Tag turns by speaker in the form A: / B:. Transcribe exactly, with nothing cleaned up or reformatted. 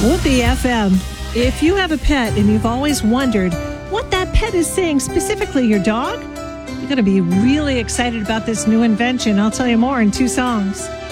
A: Whoopee F M. If you have a pet and you've always wondered what that pet is saying, specifically your dog, you're going to be really excited about this new invention. I'll tell you more in two songs.